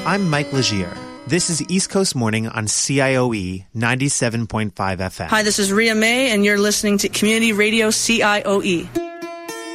I'm Mike Legier. This is East Coast Morning on CIOE 97.5 FM. Hi, this is Rhea May, and you're listening to Community Radio CIOE.